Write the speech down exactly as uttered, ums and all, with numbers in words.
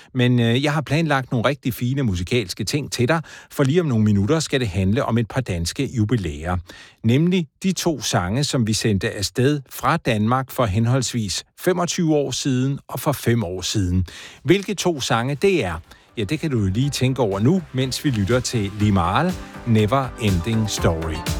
Men øh, jeg har planlagt nogle rigtig fine musikalske ting til dig, for lige om nogle minutter skal det handle om et par danske jubilæer. Nemlig de to sange, som vi sendte afsted fra Danmark for henholdsvis femogtyve år siden og for fem år siden. Hvilke to sange det er? Ja, det kan du jo lige tænke over nu, mens vi lytter til Limahl, Never Ending Story.